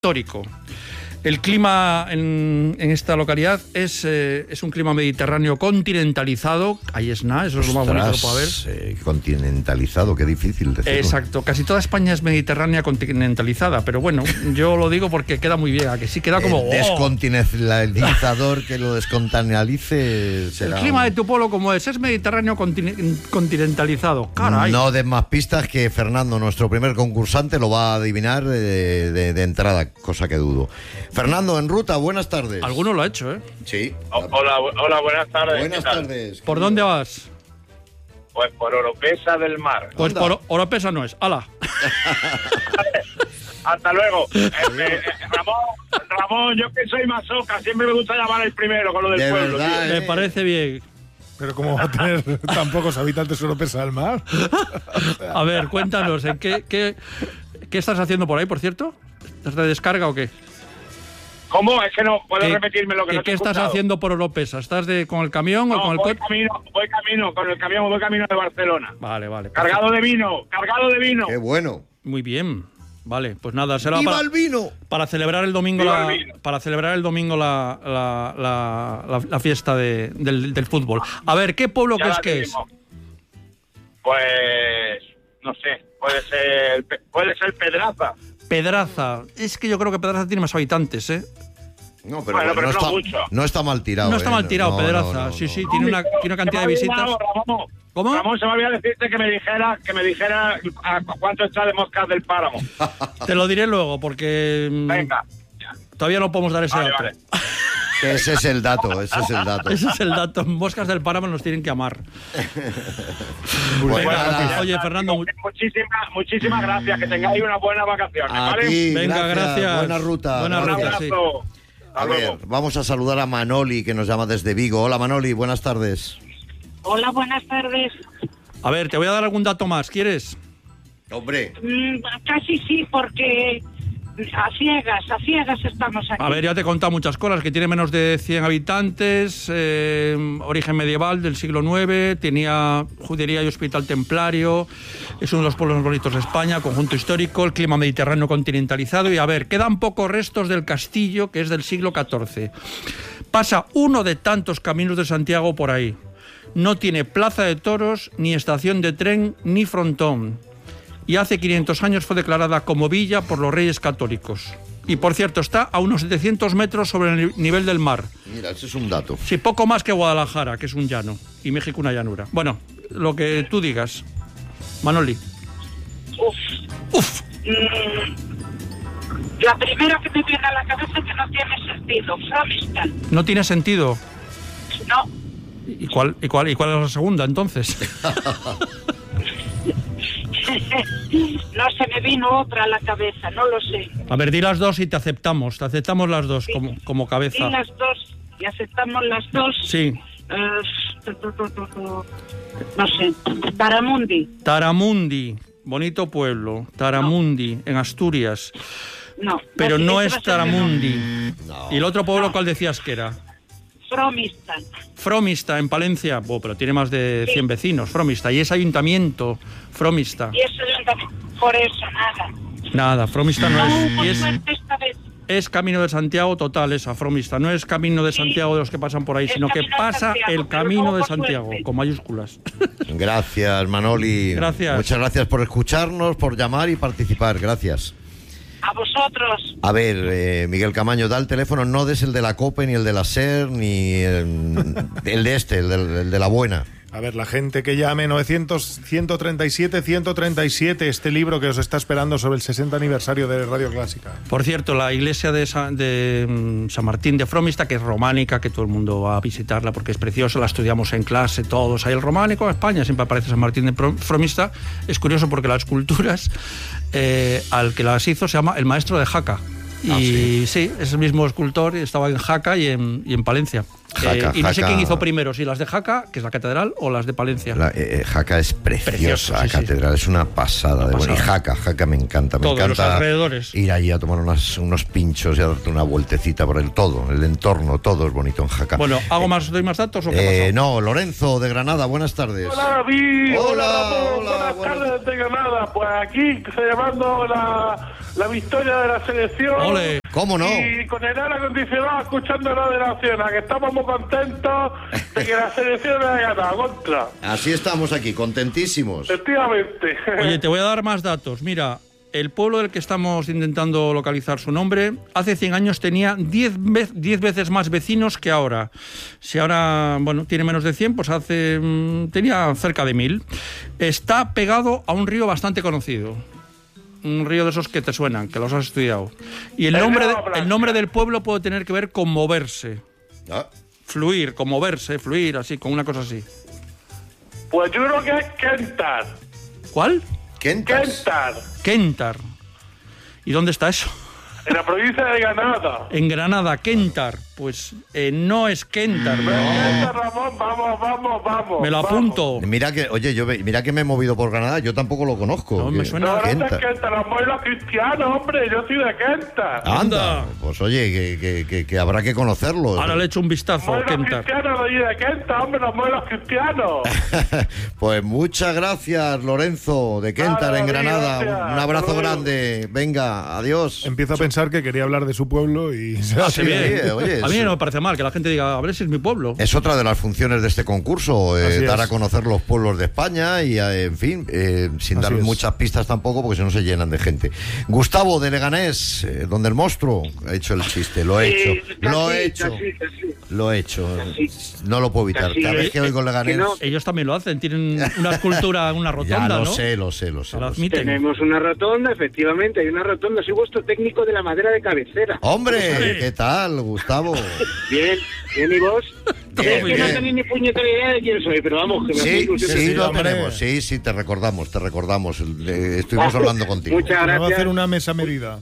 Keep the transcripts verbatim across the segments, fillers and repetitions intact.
histórico. El clima en, en esta localidad es, eh, es un clima mediterráneo continentalizado. Ahí es nada, eso es lo más bonito que puede haber. Eh, continentalizado, qué difícil decirlo. Exacto, casi toda España es mediterránea continentalizada, pero bueno, yo lo digo porque queda muy bien, a que sí queda como... El descontinentalizador que lo descontinentalice será... El clima un... de tu pueblo como es, es mediterráneo continent- continentalizado. Caray. No des más pistas, que Fernando, nuestro primer concursante, lo va a adivinar de, de, de entrada, cosa que dudo. Fernando, en ruta, buenas tardes. Alguno lo ha hecho, ¿eh? Sí. O- Hola, hola, buenas tardes. Buenas ¿Qué tal? tardes. ¿Por dónde vas? Pues por Oropesa del Mar. Pues Anda. por Oropesa no es. ¡Hala! Hasta luego. Eh, eh, Ramón, Ramón, yo que soy masoca, siempre me gusta llamar el primero con lo del De pueblo. verdad, tío. Me parece bien. Pero ¿cómo va a tener tan pocos habitantes Oropesa del Mar? A ver, cuéntanos, ¿en qué, qué, qué estás haciendo por ahí, por cierto? ¿Estás de descarga o qué? ¿Cómo? Es que no puedo ¿Qué- repetirme lo que ¿Qué, no te qué he estás escuchado. haciendo por Oropesa? ¿Estás de, con el camión o No, con el voy coche? camino, voy camino, con el camión, voy camino de Barcelona. Vale, vale. Cargado de vino, cargado de vino. Qué bueno. Muy bien. Vale, pues nada, será ¡Viva para, el vino! para celebrar el domingo ¡Viva la, el vino! para celebrar el domingo la, la, la, la- la fiesta de- del, del fútbol. A ver, ¿qué pueblo Ya crees la que es? tenemos. Pues no sé, puede ser puede ser Pedraza. Pedraza. Es que yo creo que Pedraza tiene más habitantes, ¿eh? No, pero, Bueno, pero no, no está, mucho. no está mal tirado. No está eh. mal tirado, No, Pedraza. no, no, sí, no. sí, tiene una, tiene una cantidad de Se me ha visitas. olvidado, Ramón. ¿Cómo? Ramón, se me olvidó decirte que me dijera, que me dijera a cuánto está de Moscas del Páramo. Te lo diré luego, porque mm, Venga. todavía no podemos dar ese Vale, dato. vale. Que ese es el dato, ese es el dato. Ese es el dato. Moscas del Páramo nos tienen que amar. Pues Venga, nada, oye, Fernando, mu- Muchísimas, muchísimas gracias. Que tengáis unas buenas vacaciones, a ¿vale? ti, Venga, gracias. Buena ruta. Buena Un ruta, gracias. sí. abrazo. Hasta A luego. ver, vamos a saludar a Manoli, que nos llama desde Vigo. Hola, Manoli, buenas tardes. Hola, buenas tardes. A ver, te voy a dar algún dato más, ¿quieres? Hombre, Mm, casi sí, porque a ciegas, a ciegas estamos aquí. A ver, ya te he contado muchas cosas, que tiene menos de cien habitantes, eh, origen medieval del siglo nueve, tenía judería y hospital templario, es uno de los pueblos más bonitos de España, conjunto histórico, el clima mediterráneo continentalizado, y a ver, quedan pocos restos del castillo, que es del siglo catorce. Pasa uno de tantos caminos de Santiago por ahí. No tiene plaza de toros, ni estación de tren, ni frontón. Y hace quinientos años fue declarada como villa por los reyes católicos. Y por cierto, está a unos setecientos metros sobre el nivel del mar. mira, ese es un dato. Sí, poco más que Guadalajara, que es un llano, y México una llanura. Bueno, lo que tú digas. Manoli. Uf. Uf, Mm, la primera que me viene a la cabeza es que no tiene sentido. Fromistan. no tiene sentido. No. ¿Y cuál, y cuál, y cuál es la segunda, entonces? No se me vino otra a la cabeza, no lo sé. A ver, di las dos y te aceptamos. Te aceptamos las dos como, como Y cabeza. las dos, y aceptamos las dos. Sí. Eh, tu, tu, tu, tu, tu. No sé. Taramundi. Taramundi, bonito pueblo. Taramundi, en Asturias. No. Pero Ese- no ese es va a ser Taramundi. No. ¿Y el otro pueblo No. cuál decías que era? Fromistan. Fromista, en Palencia. Oh, pero tiene más de cien vecinos, Fromista. Y es ayuntamiento, Fromista. Y eso yo también. Por eso, nada. Nada, Fromista no No es. hubo Y es, suerte esta vez. es Camino de Santiago total esa, Fromista. No es Camino de Santiago de los que pasan por ahí, Es sino que Camino de pasa Santiago, el pero Camino no de por Santiago, suerte. con mayúsculas. Gracias, Manoli. Gracias. Muchas gracias por escucharnos, por llamar y participar. Gracias. A vosotros. A ver, eh, Miguel Camaño, da el teléfono, no des el de la COPE, ni el de la SER, ni el, el de este, el de, el de la buena. A ver, la gente que llame novecientos, ciento treinta y siete, ciento treinta y siete, este libro que os está esperando sobre el sesenta aniversario de Radio Clásica. Por cierto, la iglesia de, Sa- de mm, San Martín de Fromista, que es románica, que todo el mundo va a visitarla porque es preciosa, la estudiamos en clase todos. Ahí el románico, España, siempre aparece San Martín de Pro- Fromista. Es curioso porque las esculturas, eh, al que las hizo se llama el maestro de Jaca. Y Ah, sí. sí, es el mismo escultor, estaba en Jaca y en, y en Palencia. Jaca, Eh, y no sé Jaca. quién hizo primero, si las de Jaca, que es la catedral, o las de Palencia. La, eh, Jaca es preciosa, Precioso, sí, la sí. catedral es una pasada. De buena. Y pasada. Jaca, Jaca me encanta. Me Todo, los encanta alrededores. ir allí a tomar unas- unos pinchos y a darte una vueltecita por el todo, el entorno, todo es bonito en Jaca. Bueno, ¿hago más, doy más datos o qué Eh, pasó? no, Lorenzo de Granada, buenas tardes. Hola David, Hola, hola, Ramón, hola, buenas buenas- tardes de Granada. Pues aquí celebrando la, la victoria de la selección. Ole. ¿Cómo no? Y con el aire acondicionado escuchando la de Nacional, que estamos muy contentos de que la selección haya ganado contra. Así estamos aquí, contentísimos. Efectivamente. Oye, te voy a dar más datos. Mira, el pueblo del que estamos intentando localizar su nombre, hace cien años tenía diez veces más vecinos que ahora. Si ahora, bueno, tiene menos de cien, pues hace mm, tenía cerca de mil. Está pegado a un río bastante conocido. Un río de esos que te suenan, que los has estudiado. Y el El nombre, de- río Blanca. el nombre del pueblo puede tener que ver con moverse. Ah, Fluir, con moverse, fluir, así, con una cosa así. Pues yo creo que es Kentar. ¿Cuál? Kentas. Kentar. Kentar. ¿Y dónde está eso? En la provincia de Granada. En Granada, Kentar. Pues eh, no es Kentar. Kentar, Ramón, vamos, vamos, vamos. Me lo vamos. apunto. Mira que, oye, yo ve- mira que me he movido por Granada, yo tampoco lo conozco. No, me Que- suena- No, no Kentar. es Kentar, Ramón, los cristianos, hombre. Yo soy de Kentar. Anda, Anda. pues oye, que, que- que- que habrá que conocerlo. Ahora le echo un vistazo a Los Kentar. cristianos de allí de Kentar, hombre, los muelos cristianos. Pues muchas gracias, Lorenzo, de Kentar, Nada, en David, Granada. gracias. Un abrazo Hasta luego. grande. Venga, adiós. Empieza a pensar que quería hablar de su pueblo y se Ah, así qué sí, bien. eh, oye, a mí eso- no me parece mal que la gente diga, a ver si es mi pueblo. Es otra de las funciones de este concurso, eh, Así dar es. a conocer los pueblos de España y, eh, en fin, eh, sin Así dar es. muchas pistas tampoco, porque si no se llenan de gente. Gustavo de Leganés, eh, donde el monstruo ha hecho el chiste, lo he hecho, Eh, lo casi, he hecho, casi, casi. lo he hecho, Casi. no lo puedo evitar. Casi, Cada vez eh, que oigo Leganés, que no. Ellos también lo hacen, tienen una escultura, una ya rotonda, lo ¿no? sé, lo sé, lo sé. Ahora lo sé. admiten. Tenemos una rotonda, efectivamente, hay una rotonda. Soy vuestro técnico de la madera de cabecera. Hombre, ¿qué tal, Gustavo? Bien, bien, ¿y vos? Bien, es que bien. no tenéis ni puñetera idea de quién soy, pero vamos, que me hace Sí, ilusión. sí, sí, lo hombre. tenemos, sí, sí, te recordamos, te recordamos. Eh, Estuvimos hablando contigo. Muchas Me va a gracias. hacer una mesa medida.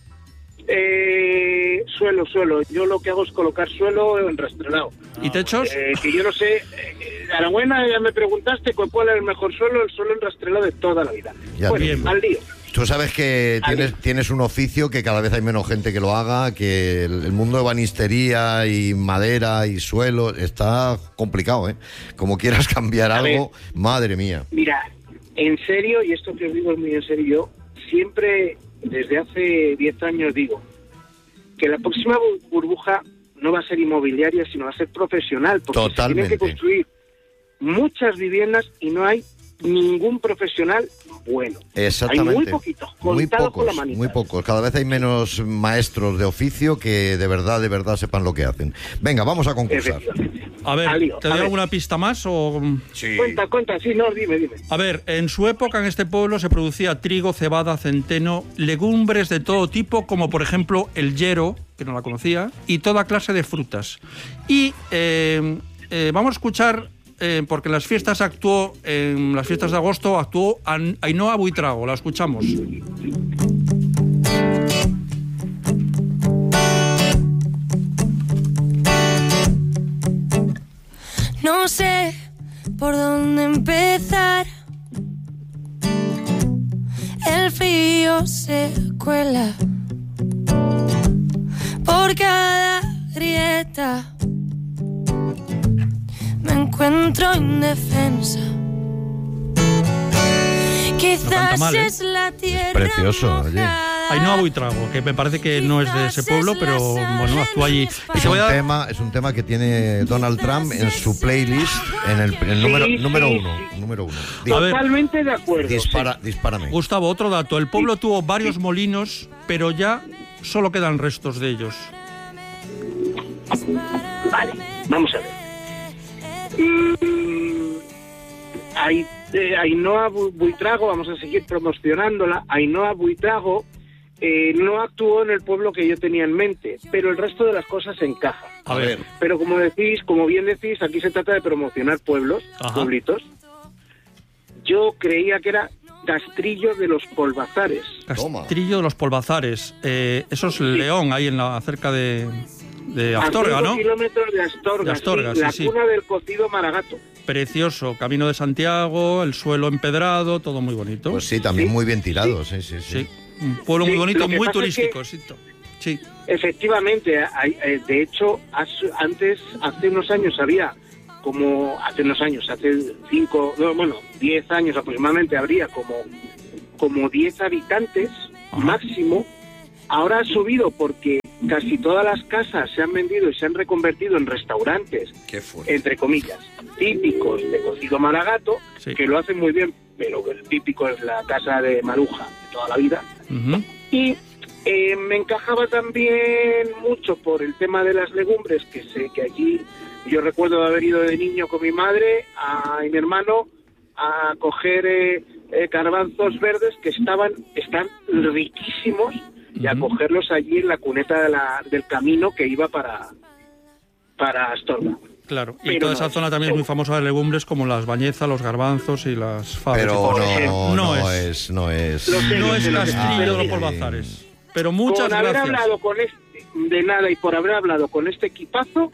Eh, suelo, suelo. Yo lo que hago es colocar suelo en rastrelado. ¿Y techos? Eh, que yo no sé, eh, Arabuena, ya me preguntaste cu- cuál es el mejor suelo, el suelo en rastrelado de toda la vida. Ya, bueno, bien. al lío. Tú sabes que Vale. tienes, tienes un oficio que cada vez hay menos gente que lo haga, que el, el mundo de banistería y madera y suelo está complicado, ¿eh? Como quieras cambiar A algo, madre mía. Mira, en serio, y esto que os digo es muy en serio, yo siempre, desde hace diez años digo, que la próxima bu- burbuja no va a ser inmobiliaria, sino va a ser profesional, porque se Totalmente. tienen que construir muchas viviendas y no hay ningún profesional bueno. Exactamente. Hay muy poquitos, muy contados con la pocos, manita. muy pocos. Cada vez hay menos maestros de oficio que de verdad, de verdad sepan lo que hacen. Venga, vamos a concursar. Efectivamente. A ver, Al lío, ¿te a doy ver. alguna pista más o...? Cuenta, cuenta, sí, no, dime, dime. A ver, en su época en este pueblo se producía trigo, cebada, centeno, legumbres de todo tipo, como por ejemplo el yero, que no la conocía, y toda clase de frutas. Y eh, eh, vamos a escuchar, eh, porque en las fiestas actuó, en las fiestas de agosto actuó An- Ainhoa Buitrago, la escuchamos. No sé por dónde empezar. El frío se cuela por cada grieta. Me encuentro indefensa. Quizás mal, ¿eh? es la tierra precioso, oye. mojada. Ainhoa Buitrago, que me parece que no es de ese pueblo, pero bueno, actúa allí. Y Es te voy un, a dar- tema, es un tema que tiene Donald Trump en su playlist, en el, en el número, Sí, número sí, uno. sí. Número uno. Di- A ver. Totalmente de acuerdo. dispara, dispárame. Gustavo, otro dato. El pueblo tuvo varios molinos, pero ya solo quedan restos de ellos. sí. Vale, vamos a ver. Mm, Ai- eh, Ainhoa Bu- Buitrago, vamos a seguir promocionándola. Ainhoa Buitrago eh, no actuó en el pueblo que yo tenía en mente, pero el resto de las cosas encajan. A ver, Pero como decís, como bien decís, aquí se trata de promocionar pueblos, Ajá. pueblitos. Yo creía que era Castrillo de los Polvazares. Toma. Castrillo de los Polvazares. Eh, eso es León, ahí en la cerca de... de Astorga, a cinco ¿no? kilómetros de Astorga, De Astorga, sí, sí, la sí. cuna del cocido maragato. Precioso, camino de Santiago, el suelo empedrado, todo muy bonito. Pues sí, también Sí. muy bien tirado, sí, sí, sí. Sí, un pueblo Sí, muy bonito, lo que muy pasa es turístico. que- sí. Sí. Efectivamente, hay- eh, de hecho, has- antes, hace unos años había como, hace unos años, hace cinco, no, bueno, diez años aproximadamente, habría como, como diez habitantes Ajá. máximo. Ahora ha subido porque casi todas las casas se han vendido y se han reconvertido en restaurantes, Qué fuerte. entre comillas, típicos de cocido maragato, Sí. que lo hacen muy bien, pero el típico es la casa de Maruja de toda la vida. Ujú. Y eh, me encajaba también mucho por el tema de las legumbres, que sé que allí, yo recuerdo haber ido de niño con mi madre a, y mi hermano a coger eh, eh, garbanzos verdes que estaban están riquísimos, y a Ujú. cogerlos allí en la cuneta de la, del camino que iba para, para Astorga. Claro, y Pero toda no esa es- zona también es muy famosa de legumbres como las bañezas, los garbanzos y las fabas. Pero por no, ejemplo. no, No es, es. no es. Lo sé, No lo es sé, lo sé. Castrillo de los Ay. Polvazares. Pero muchas Con haber gracias. hablado con este, de nada y por haber hablado con este equipazo,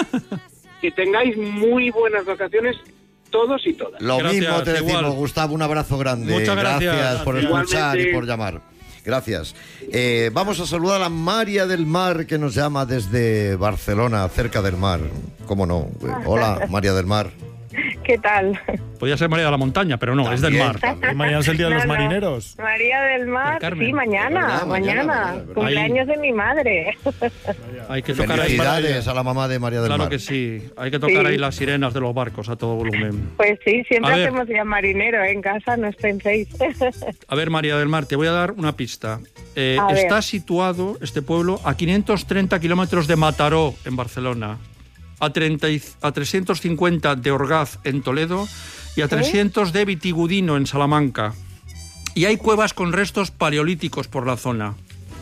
que tengáis muy buenas vacaciones todos y todas. Lo Gracias, mismo te decimos, igual. Gustavo, un abrazo grande. Muchas gracias. por Gracias. escuchar y Igualmente. por llamar. Gracias. Eh, vamos a saludar a María del Mar, que nos llama desde Barcelona, cerca del mar. ¿Cómo no? Eh, Hola, María del Mar. ¿Qué tal? Podía ser María de la Montaña, pero no, es del También, mar. también. Y mañana es el Día de No, los no. Marineros. María del Mar, Del Carmen. sí, mañana, Es verdad, mañana, mañana, mañana, es verdad. cumpleaños de mi madre. Hay que tocar ahí. Felicidades a la mamá de María del Claro Mar. que sí. Hay que tocar Sí. ahí las sirenas de los barcos a todo volumen. Pues sí, siempre A ver. hacemos ya marinero en casa, no os penséis. A ver, María del Mar, te voy a dar una pista. Eh, A ver. está situado este pueblo a quinientos treinta kilómetros de Mataró, en Barcelona, a, treinta y- a trescientos cincuenta de Orgaz, en Toledo, y a trescientos de Vitigudino, en Salamanca. Y hay cuevas con restos paleolíticos por la zona.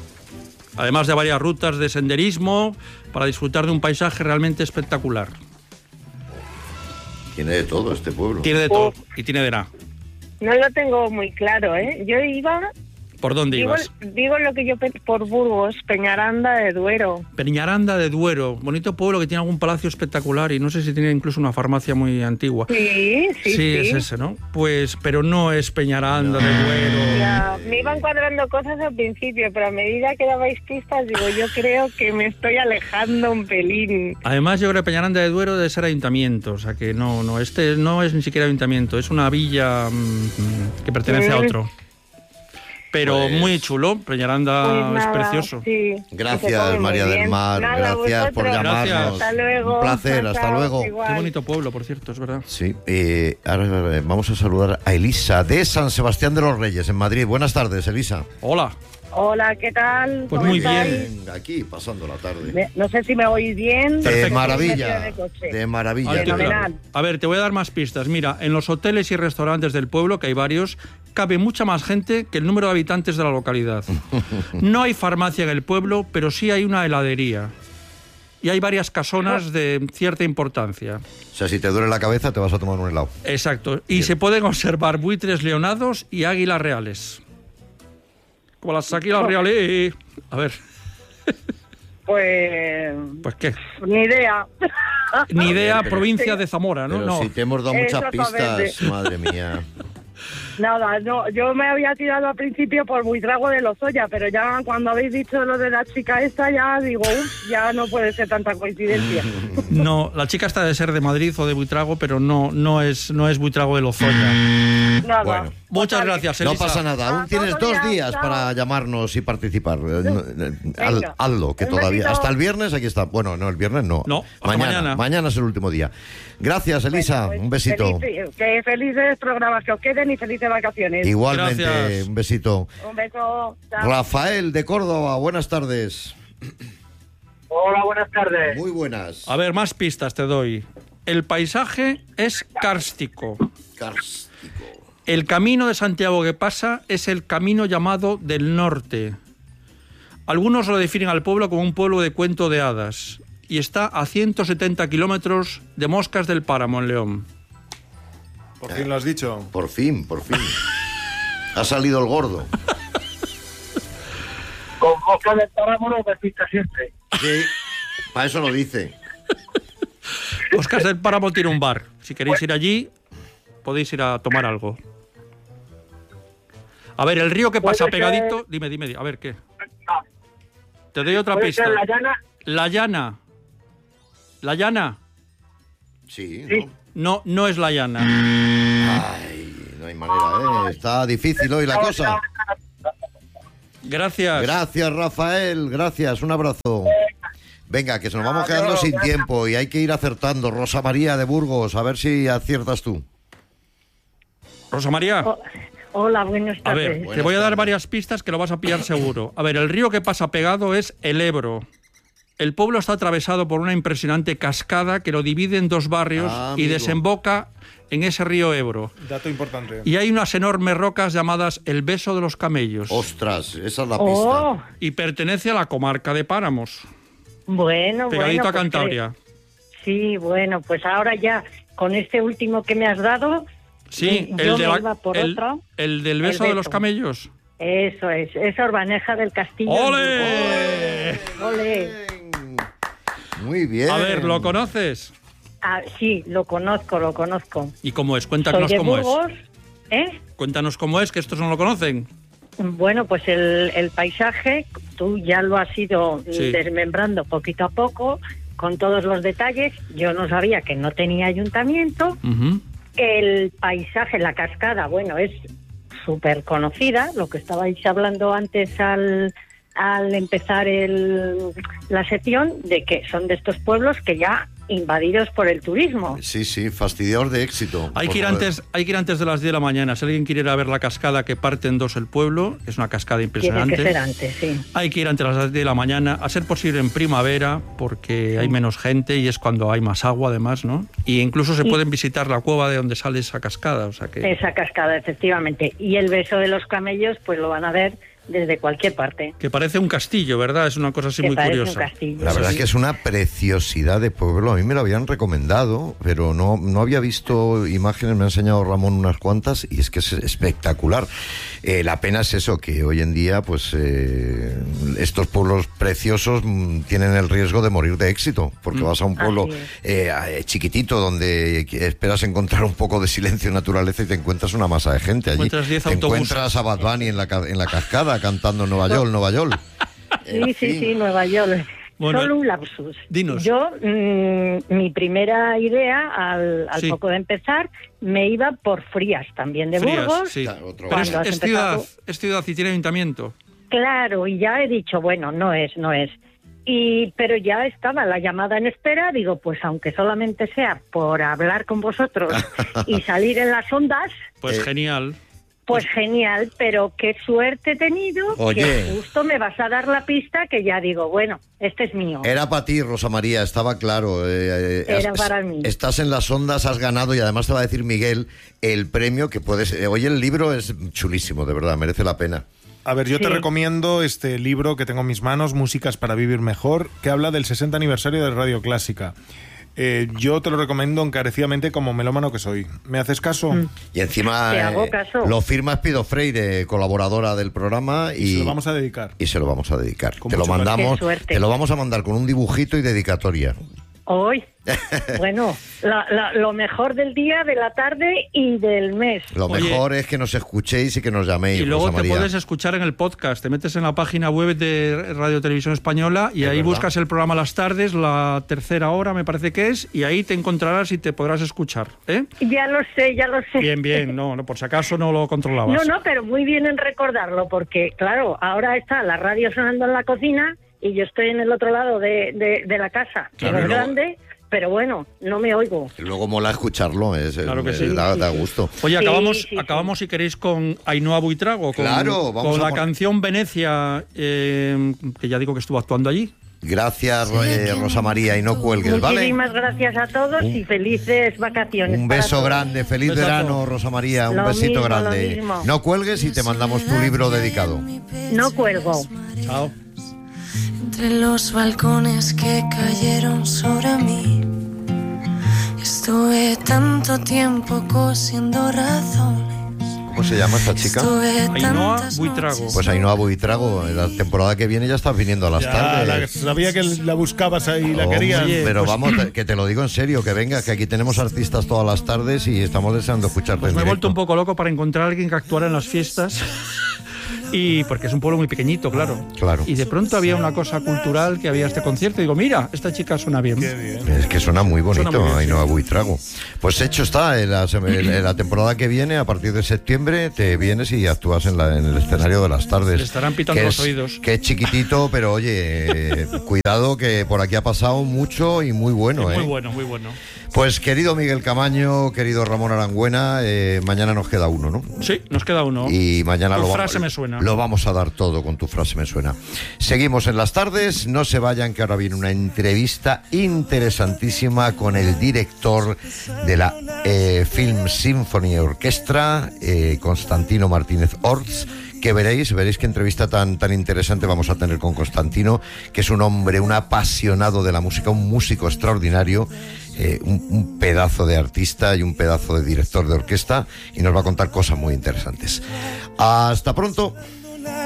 Además de varias rutas de senderismo para disfrutar de un paisaje realmente espectacular. Tiene de todo este pueblo. Tiene de todo y tiene de nada. No lo tengo muy claro, ¿eh? Yo iba, ¿Por dónde digo, ibas? digo lo que yo pe- por Burgos, Peñaranda de Duero. Peñaranda de Duero, bonito pueblo que tiene algún palacio espectacular y no sé si tiene incluso una farmacia muy antigua. Sí, sí, sí. es ese, ¿no? Pues, pero no es Peñaranda de Duero. Ya, me iban cuadrando cosas al principio, pero a medida que dabais pistas, digo, yo creo que me estoy alejando un pelín. Además, yo creo que Peñaranda de Duero debe ser ayuntamiento, o sea que no, no, este no es ni siquiera ayuntamiento, es una villa mm, que pertenece a Mm. otro. Pero Pues- muy chulo, Peñaranda Pues es nada, precioso. sí, se Gracias, come muy María del bien. Mar. Nada, Gracias por vosotros. llamarnos. Gracias. Hasta luego. Un placer, hasta Chao, luego. igual. Qué bonito pueblo, por cierto, es verdad. Sí, eh, ahora eh, vamos a saludar a Elisa de San Sebastián de los Reyes, en Madrid. Buenas tardes, Elisa. Hola. Hola, ¿qué tal? Pues ¿Cómo muy estáis? bien. Venga, aquí, pasando la tarde. Me- No sé si me oís bien. De Perfecto. maravilla, De coche. de maravilla. Alto y claro. Fenomenal. A ver, te voy a dar más pistas. Mira, en los hoteles y restaurantes del pueblo, que hay varios, cabe mucha más gente que el número de habitantes de la localidad. No hay farmacia en el pueblo, pero sí hay una heladería. Y hay varias casonas de cierta importancia. O sea, si te duele la cabeza, te vas a tomar un helado. Exacto. Y Bien. se pueden observar buitres leonados y águilas reales. Como las águilas reales. A ver, Pues. pues qué. Ni idea. Ni idea, Pero- provincia de Zamora, ¿no? Pero No. si te hemos dado muchas Exactamente. pistas, madre mía. Nada, no, yo me había tirado al principio por Buitrago de Lozoya, pero ya cuando habéis dicho lo de la chica esta, ya digo, uf, ya no puede ser tanta coincidencia. No, la chica está de ser de Madrid o de Buitrago, pero no, no es, no es Buitrago de Lozoya. Nada. Bueno. Muchas Total. gracias, No Elisa. pasa nada, aún Ah, tienes otro dos día, días chao. para llamarnos y participar. Eh, no, eh, haz- Venga. Hazlo, que Un todavía. besito. Hasta el viernes aquí está. Bueno, no, el viernes no. No, hasta mañana, mañana. mañana es el último día. Gracias, Elisa. Pues un besito. feliz- que felices programas que os queden y felices vacaciones. Igualmente, Gracias. un besito. Un beso. Chao. Rafael de Córdoba, buenas tardes. Hola, buenas tardes. Muy buenas. A ver, más pistas te doy. El paisaje es kárstico. Kárstico. El camino de Santiago que pasa es el camino llamado del norte. Algunos lo definen al pueblo como un pueblo de cuento de hadas y está a ciento setenta kilómetros de Moscas del Páramo, en León. Por fin lo has dicho. Por fin, por fin. Ha salido el gordo. Con Mosca del Páramo nos despista siempre. Sí. Para eso lo dice. Oscar del Páramo tiene un bar. Si queréis ir allí, podéis ir a tomar algo. A ver, el río que pasa pegadito... Ser... Dime, dime, a ver, ¿qué? Te doy otra pista. ¿La Llana? La Llana. ¿La Llana? Sí, sí. ¿no? No, no es La Llana. Ay, no hay manera, ¿eh? Está difícil hoy la cosa. Gracias. Gracias, Rafael. Gracias, un abrazo. Venga, que se nos vamos quedando sin tiempo y hay que ir acertando. Rosa María de Burgos, a ver si aciertas tú. Rosa María. Oh, hola, buenas tardes. A ver, buenas te voy a dar tardes. varias pistas que lo vas a pillar seguro. A ver, el río que pasa pegado es el Ebro. El pueblo está atravesado por una impresionante cascada que lo divide en dos barrios Ah, y amigo. desemboca en ese río Ebro. Dato importante. Y hay unas enormes rocas llamadas el Beso de los Camellos. Ostras, esa es la Oh, pista. Y pertenece a la comarca de Páramos, bueno, pegadito bueno. a pues Cantabria. que- sí, bueno, pues ahora ya, con este último que me has dado, Sí, yo el, de me la- iba por el, otro. el del El Beso de los Beso. Camellos. Eso es, esa Urbaneja del Castillo. ¡Ole! ¡Ole! Muy bien. A ver, ¿lo conoces? Ah, sí, lo conozco, lo conozco. ¿Y cómo es? Soy Cuéntanos de cómo es. Burgos, ¿eh? Cuéntanos cómo es, que estos no lo conocen. Bueno, pues el, el paisaje, tú ya lo has ido Sí. desmembrando poquito a poco, con todos los detalles. Yo no sabía que no tenía ayuntamiento. Ujú. El paisaje, la cascada, bueno, es súper conocida, lo que estabais hablando antes al, al empezar el, la sección, de que son de estos pueblos que ya invadidos por el turismo. Sí, sí, fastidiador de éxito. Hay por que, ir favor. antes, hay que ir antes de las diez de la mañana. Si alguien quiere ir a ver la cascada que parte en dos el pueblo, es una cascada Tiene impresionante. que ser antes, sí. Hay que ir antes de las diez de la mañana, a ser posible en primavera, porque hay menos gente y es cuando hay más agua además, ¿no? Y incluso se Y- pueden visitar la cueva de donde sale esa cascada, o sea que... Esa cascada, efectivamente. Y el Beso de los Camellos, pues lo van a ver desde cualquier parte. Que parece un castillo, ¿verdad? Es una cosa así Que muy parece curiosa. un castillo. La verdad sí. es que es una preciosidad de pueblo. A mí me lo habían recomendado, pero no, no había visto imágenes. Me ha enseñado Ramón unas cuantas y es que es espectacular. Eh, la pena es eso, que hoy en día pues eh, estos pueblos preciosos mm, tienen el riesgo de morir de éxito, porque Mm. vas a un pueblo Así es. eh, eh, chiquitito donde esperas encontrar un poco de silencio y naturaleza y te encuentras una masa de gente allí. Encuentras diez Te autobuses. encuentras a Bad Bunny en la, ca- en la cascada cantando Nueva York, Nueva York. En Sí, sí, fin. sí, Nueva York. Bueno, Solo un lapsus. dinos. Yo, mm, mi primera idea, al, al Sí. poco de empezar, me iba por Frías, también de Frías, Burgos. sí. Claro, otro- Pero es, Cuando has es ciudad, empezado- es ciudad y tiene ayuntamiento. Claro, y ya he dicho, bueno, no es, no es. Y, pero ya estaba la llamada en espera, digo, pues aunque solamente sea por hablar con vosotros y salir en las ondas, Pues Eh, genial. pues genial, pero qué suerte he tenido, Oye. que justo me vas a dar la pista que ya digo, bueno, este es mío. Era para ti, Rosa María, estaba claro. eh, eh, Era has- para mí. Estás en las ondas, has ganado y además te va a decir Miguel el premio que puedes... eh, Oye, el libro es chulísimo, de verdad, merece la pena. A ver, yo te Sí. recomiendo este libro que tengo en mis manos, Músicas para vivir mejor, que habla del sesenta aniversario de Radio Clásica. Eh, yo te lo recomiendo encarecidamente como melómano que soy. ¿Me haces caso? Mm. Y encima Te hago eh, caso. lo firma Espido Freire, colaboradora del programa, y, Se lo vamos a dedicar. y se lo vamos a dedicar. Con Te lo mucho cariño. mandamos, Qué suerte. te lo vamos a mandar con un dibujito y dedicatoria. Hoy, bueno, la- la- lo mejor del día, de la tarde y del mes. Lo Oye. mejor es que nos escuchéis y que nos llaméis, Y luego Rosa te María. puedes escuchar en el podcast. Te metes en la página web de Radio Televisión Española y Es ahí verdad. buscas el programa Las Tardes, la tercera hora me parece que es, y ahí te encontrarás y te podrás escuchar. ¿eh? Ya lo sé, ya lo sé. Bien, bien, no, no, por si acaso no lo controlabas. No, no, pero muy bien en recordarlo, porque claro, ahora está la radio sonando en la cocina y yo estoy en el otro lado de, de, de la casa, que Claro, no es y luego- grande, pero bueno, no me oigo. Luego mola escucharlo, es, Claro que es- sí. da, Sí, da sí. gusto. Oye, Sí, acabamos, sí, sí. acabamos si queréis con Ainhoa Buitrago, con, Claro, vamos con a la pon- canción Venecia, eh, que ya digo que estuvo actuando allí. Gracias, eh, Rosa María, y no cuelgues, ¿vale? Muchísimas gracias a todos y felices vacaciones. Un para beso todos. grande, feliz Besazo. verano, Rosa María, un Lo besito mismo, lo grande. mismo. No cuelgues y te mandamos tu libro dedicado. No cuelgo. Chao. Entre los balcones que cayeron sobre mí, estuve tanto tiempo cosiendo razones. ¿Cómo se se llama esta chica? Ainhoa Buitrago. Pues Ainhoa Buitrago, la temporada que viene ya estás viniendo a las Ya, tardes. la- sabía que la buscabas ahí y la Hombre, querías. pero pues- vamos, que te lo digo en serio, que venga, que aquí tenemos artistas todas las tardes y estamos deseando escucharte Pues en me he vuelto directo. un poco loco para encontrar a alguien que actuara en las fiestas. Y porque es un pueblo muy pequeñito, claro. Claro. Y de pronto había una cosa cultural, que había este concierto. Y digo, mira, esta chica suena bien. Qué bien. Es que suena muy bonito, Suena muy bien, Ainhoa Buitrago. Pues hecho está, en la, sem- en la temporada que viene, a partir de septiembre, te vienes y actúas en, la- en el escenario de las tardes. Le estarán pitando que los es- oídos. Que es chiquitito, pero oye, eh, cuidado que por aquí ha pasado mucho y muy bueno, ¿eh? Muy bueno, muy bueno. Pues querido Miguel Camaño, querido Ramón Arangüena, eh, mañana nos queda uno, ¿no? Sí, nos queda uno. Y mañana Tu lo, va- frase me suena. lo vamos a dar todo con tu frase me suena. Seguimos en las tardes, no se vayan que ahora viene una entrevista interesantísima con el director de la eh, Film Symphony Orchestra, eh, Constantino Martínez Orts, que veréis, veréis qué entrevista tan, tan interesante vamos a tener con Constantino, que es un hombre, un apasionado de la música, un músico extraordinario, eh, un, un pedazo de artista y un pedazo de director de orquesta, y nos va a contar cosas muy interesantes. Hasta pronto.